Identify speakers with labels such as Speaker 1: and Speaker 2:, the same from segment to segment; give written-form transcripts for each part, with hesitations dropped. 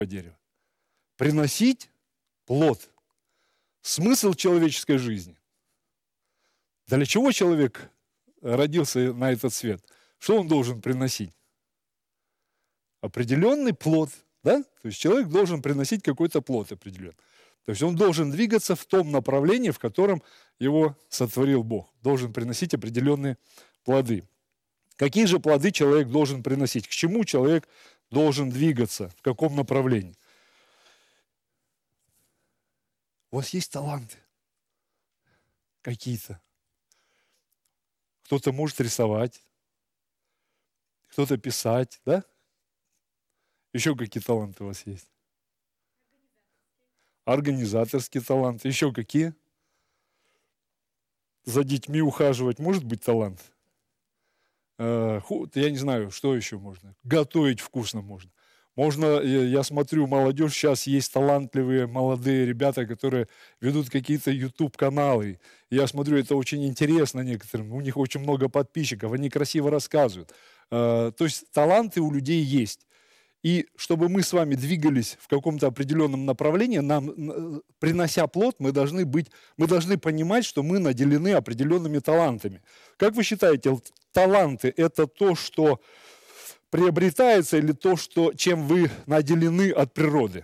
Speaker 1: дерева. Приносить плод. Смысл человеческой жизни. Для чего человек родился на этот свет? Что он должен приносить? Определенный плод. Да? То есть человек должен приносить какой-то плод определенный. То есть он должен двигаться в том направлении, в котором его сотворил Бог. Должен приносить определенные плоды. Какие же плоды человек должен приносить? К чему человек должен двигаться? В каком направлении? У вас есть таланты какие-то. Кто-то может рисовать, кто-то писать, да? Еще какие таланты у вас есть? Организаторские таланты. Еще какие? За детьми ухаживать может быть талант? Я не знаю, что еще можно. Готовить вкусно можно. Можно, я смотрю, молодежь, сейчас есть талантливые молодые ребята, которые ведут какие-то YouTube-каналы. Я смотрю, это очень интересно некоторым. У них очень много подписчиков, они красиво рассказывают. То есть таланты у людей есть. И чтобы мы с вами двигались в каком-то определенном направлении, нам, принося плод, мы должны понимать, что мы наделены определенными талантами. Как вы считаете, таланты – это то, что приобретается, или то, чем вы наделены от природы?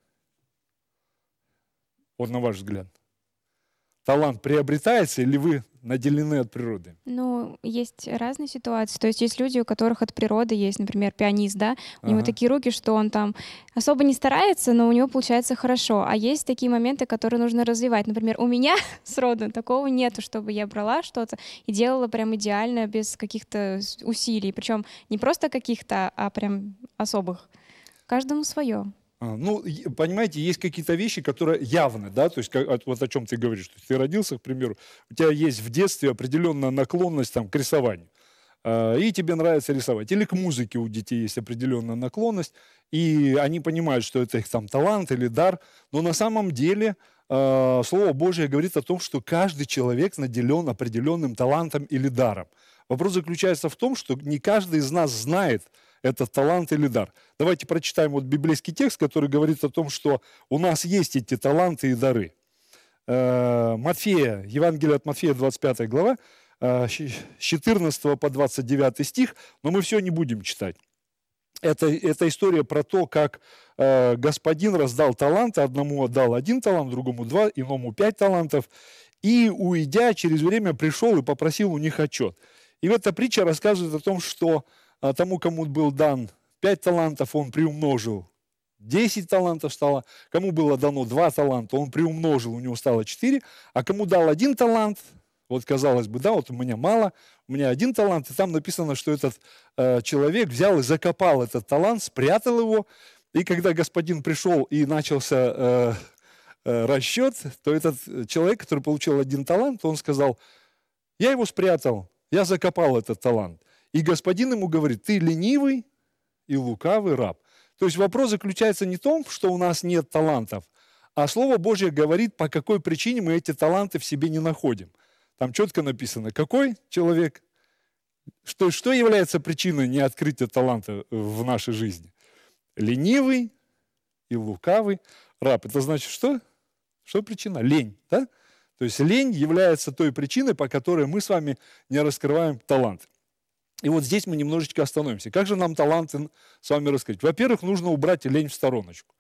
Speaker 1: Вот на ваш взгляд. Талант приобретается, или вы наделены от природы?
Speaker 2: Ну, есть разные ситуации. То есть есть люди, у которых от природы есть, например, пианист, да, у него такие руки, что он там особо не старается, но у него получается хорошо. А есть такие моменты, которые нужно развивать. Например, у меня сроду такого нету, чтобы я брала что-то и делала прям идеально, без каких-то усилий. Причем не просто каких-то, а прям особых. Каждому свое.
Speaker 1: Ну, понимаете, есть какие-то вещи, которые явны, да, то есть вот о чем ты говоришь. То есть ты родился, к примеру, у тебя есть в детстве определенная наклонность там, к рисованию, и тебе нравится рисовать. Или к музыке у детей есть определенная наклонность, и они понимают, что это их там талант или дар, но на самом деле Слово Божие говорит о том, что каждый человек наделен определенным талантом или даром. Вопрос заключается в том, что не каждый из нас знает этот талант или дар. Давайте прочитаем вот библейский текст, который говорит о том, что у нас есть эти таланты и дары. Матфея, Евангелие от Матфея, 25 глава, с 14 по 29 стих, но мы все не будем читать. Это история про то, как господин раздал таланты, одному отдал 1 талант, другому 2, иному 5 талантов, и, уйдя, через время пришел и попросил у них отчет. И эта притча рассказывает о том, что тому, кому был дан 5 талантов, он приумножил, 10 талантов стало. Кому было дано 2 таланта, он приумножил, у него стало 4. А кому дал 1 талант, вот казалось бы, да, вот у меня мало, у меня 1 талант, и там написано, что этот человек взял и закопал этот талант, спрятал его. И когда господин пришел и начался расчет, то этот человек, который получил 1 талант, он сказал: я его спрятал, я закопал этот талант. И господин ему говорит: ты ленивый и лукавый раб. То есть вопрос заключается не в том, что у нас нет талантов, а Слово Божье говорит, по какой причине мы эти таланты в себе не находим. Там четко написано, какой человек, что является причиной неоткрытия таланта в нашей жизни. Ленивый и лукавый раб. Это значит что? Что причина? Лень, да? То есть лень является той причиной, по которой мы с вами не раскрываем талант. И вот здесь мы немножечко остановимся. Как же нам таланты с вами раскрыть? Во-первых, нужно убрать лень в стороночку.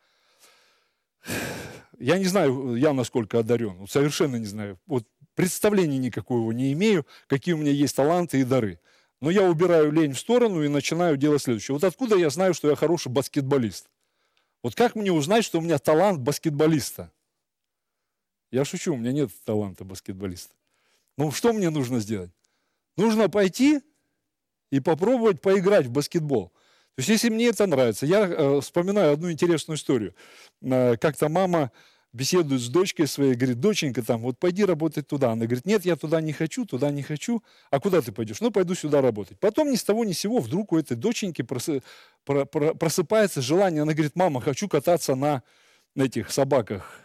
Speaker 1: Я не знаю, я насколько одарен, вот совершенно не знаю. Вот представления никакого не имею, какие у меня есть таланты и дары. Но я убираю лень в сторону и начинаю делать следующее. Вот откуда я знаю, что я хороший баскетболист? Вот как мне узнать, что у меня талант баскетболиста? Я шучу, у меня нет таланта баскетболиста. Ну, что мне нужно сделать? Нужно пойти и попробовать поиграть в баскетбол. То есть, если мне это нравится, я вспоминаю одну интересную историю. Как-то мама беседует с дочкой своей, говорит: доченька, там, вот пойди работать туда. Она говорит: нет, я туда не хочу. А куда ты пойдешь? Ну, пойду сюда работать. Потом ни с того ни с сего вдруг у этой доченьки просыпается желание. Она говорит: мама, хочу кататься на этих собаках.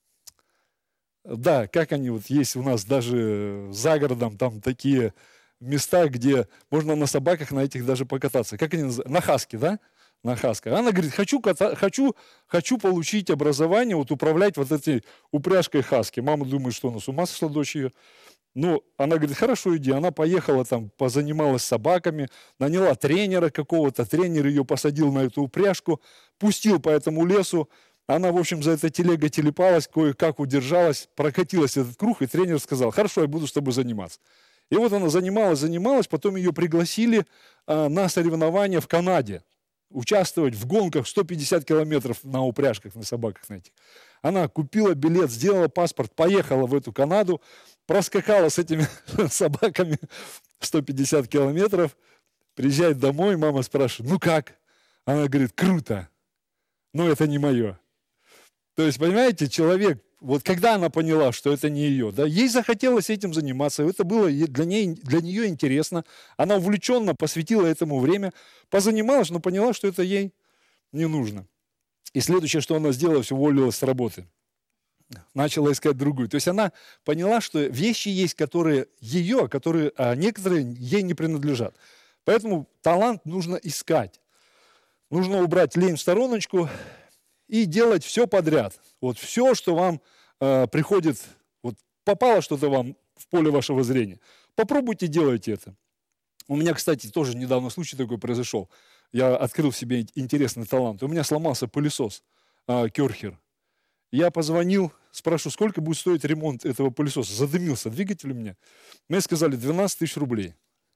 Speaker 1: Да, как они вот есть у нас даже за городом, там такие места, где можно на собаках на этих даже покататься. Как они называются? На хаски, да? на хасках. Она говорит, хочу получить образование, вот управлять вот этой упряжкой хаски. Мама думает, что она с ума сошла, дочь ее. Ну, она говорит, хорошо, иди. Она поехала там, позанималась собаками, наняла тренера какого-то, тренер ее посадил на эту упряжку, пустил по этому лесу. Она, в общем, за этой телегой телепалась, кое-как удержалась, прокатилась этот круг, и тренер сказал, хорошо, я буду с тобой заниматься. И вот она занималась, потом ее пригласили на соревнования в Канаде, участвовать в гонках 150 километров на упряжках, на собаках на этих. Она купила билет, сделала паспорт, поехала в эту Канаду, проскакала с этими собаками 150 километров, приезжает домой, мама спрашивает, ну как? Она говорит, круто, но это не мое. То есть, понимаете, человек, вот когда она поняла, что это не ее, да, ей захотелось этим заниматься, это было для нее интересно, она увлеченно посвятила этому время, позанималась, но поняла, что это ей не нужно. И следующее, что она сделала, все уволилась с работы. Начала искать другую. То есть она поняла, что вещи есть, которые ее, а некоторые ей не принадлежат. Поэтому талант нужно искать. Нужно убрать лень в стороночку и делать все подряд. Вот все, что вам приходит, вот попало что-то вам в поле вашего зрения. Попробуйте делать это. У меня, кстати, тоже недавно случай такой произошел. Я открыл в себе интересный талант. У меня сломался пылесос Керхер. Я позвонил, спрашиваю, сколько будет стоить ремонт этого пылесоса. Задымился двигатель у меня. Мне сказали 12 тысяч рублей.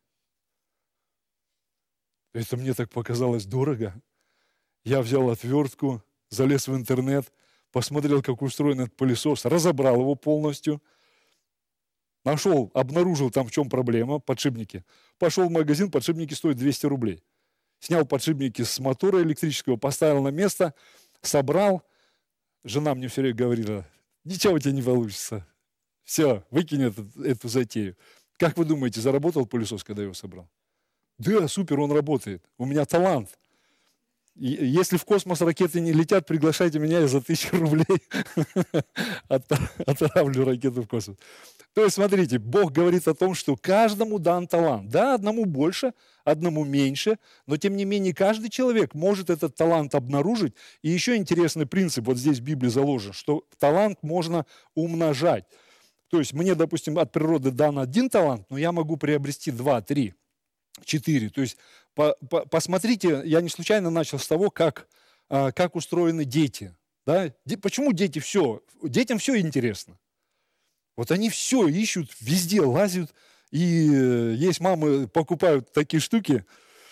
Speaker 1: Это мне так показалось дорого. Я взял отвертку, залез в интернет, посмотрел, как устроен этот пылесос, разобрал его полностью, обнаружил там, в чем проблема, подшипники. Пошел в магазин, подшипники стоят 200 рублей. Снял подшипники с мотора электрического, поставил на место, собрал. Жена мне все время говорила, ничего у тебя не получится. Все, выкинь эту затею. Как вы думаете, заработал пылесос, когда я его собрал? Да, супер, он работает. У меня талант. И если в космос ракеты не летят, приглашайте меня, я за 1000 рублей отправлю ракету в космос. То есть, смотрите, Бог говорит о том, что каждому дан талант. Да, одному больше, одному меньше, но тем не менее каждый человек может этот талант обнаружить. И еще интересный принцип, вот здесь в Библии заложен, что талант можно умножать. То есть мне, допустим, от природы дан один талант, но я могу приобрести 2, 3, 4. То есть посмотрите, я не случайно начал с того, как устроены дети. Да? Почему дети все? Детям все интересно. Вот они все ищут, везде лазят. И есть мамы, покупают такие штуки,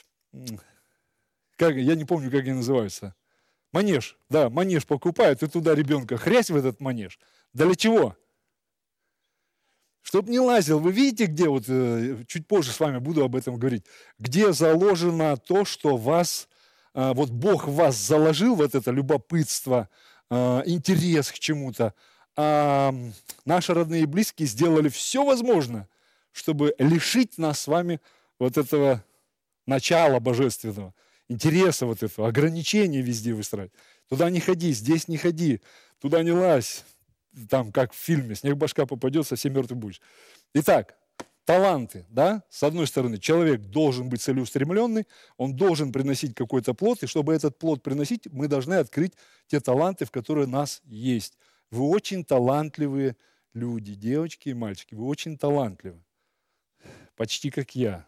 Speaker 1: я не помню, как они называются. Манеж, да, манеж покупают, и туда ребенка хрясь в этот манеж. Для чего? Чтоб не лазил. Вы видите, где, вот чуть позже с вами буду об этом говорить, где заложено то, что вот Бог в вас заложил, вот это любопытство, интерес к чему-то, а наши родные и близкие сделали все возможное, чтобы лишить нас с вами вот этого начала божественного, интереса вот этого, ограничения везде выстраивать. Туда не ходи, здесь не ходи, туда не лазь. Там, как в фильме, снег башка попадет, совсем мертвый будешь. Итак, таланты, да, с одной стороны, человек должен быть целеустремленный, он должен приносить какой-то плод, и чтобы этот плод приносить, мы должны открыть те таланты, в которые у нас есть. Вы очень талантливые люди, девочки и мальчики, вы очень талантливы. Почти как я.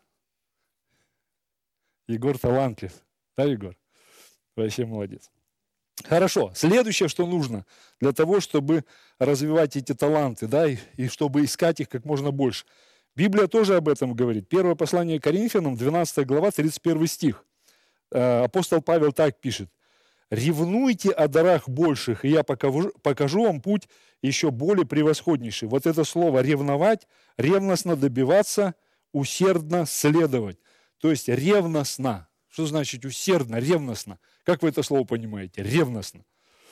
Speaker 1: Егор талантлив. Да, Егор? Вообще молодец. Хорошо. Следующее, что нужно для того, чтобы развивать эти таланты, да, и чтобы искать их как можно больше. Библия тоже об этом говорит. Первое послание Коринфянам, 12 глава, 31 стих. Апостол Павел так пишет. «Ревнуйте о дарах больших, и я покажу вам путь еще более превосходнейший». Вот это слово «ревновать», ревностно добиваться, усердно следовать. То есть ревностно. Что значит усердно, ревностно? Как вы это слово понимаете? Ревностно.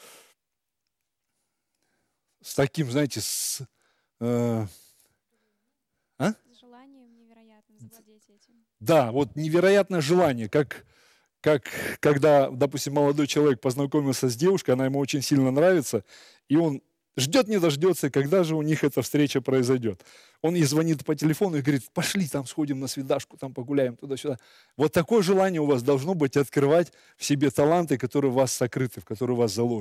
Speaker 1: С таким, знаете, с
Speaker 2: желанием невероятным завладеть этим.
Speaker 1: Да, вот невероятное желание, как когда, допустим, молодой человек познакомился с девушкой, она ему очень сильно нравится, и он Ждет, не дождется, когда же у них эта встреча произойдет. Он ей звонит по телефону и говорит, пошли там сходим на свидашку, там погуляем туда-сюда. Вот такое желание у вас должно быть открывать в себе таланты, которые у вас сокрыты, в которые у вас заложены.